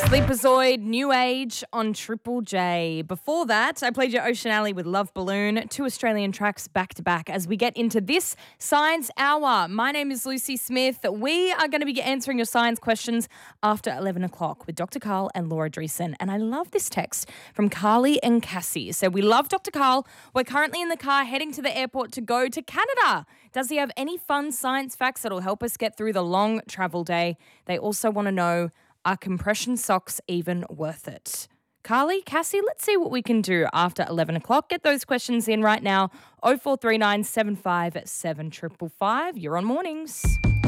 Sleepazoid, New Age on Triple J. Before that, I played your Ocean Alley with Love Balloon, 2 Australian tracks back to back as we get into this Science Hour. My name is Lucy Smith. We are going to be answering your science questions after 11 o'clock with Dr. Carl and Laura Dreesen. And I love this text from Carly and Cassie. So we love Dr. Carl. We're currently in the car heading to the airport to go to Canada. Does he have any fun science facts that'll help us get through the long travel day? They also want to know, are compression socks even worth it? Carly, Cassie, let's see what we can do after 11 o'clock. Get those questions in right now. 0439 757 555. You're on Mornings.